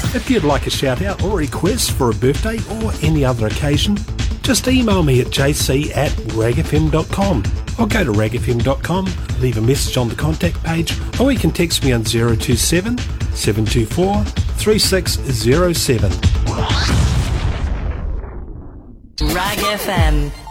If you'd like a shout out or request for a birthday or any other occasion, just email me at jc@ragfm.com or go to ragfm.com, leave a message on the contact page, or you can text me on 027 724 3607. Rag FM.